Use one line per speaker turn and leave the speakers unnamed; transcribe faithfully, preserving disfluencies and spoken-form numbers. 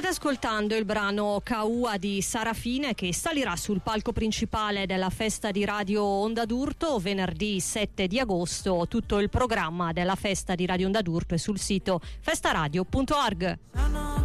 State ascoltando il brano Kaua di Sarafine, che salirà sul palco principale della festa di Radio Onda d'Urto venerdì sette di agosto. Tutto il programma della festa di Radio Onda d'Urto è sul sito festaradio punto org.